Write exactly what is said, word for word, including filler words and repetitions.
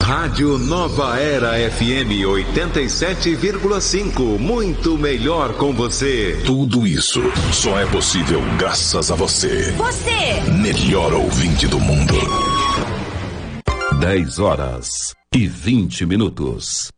Rádio Nova Era F M oitenta e sete vírgula cinco. Muito melhor com você. Tudo isso só é possível graças a você. Você! Melhor ouvinte do mundo. dez horas e vinte minutos.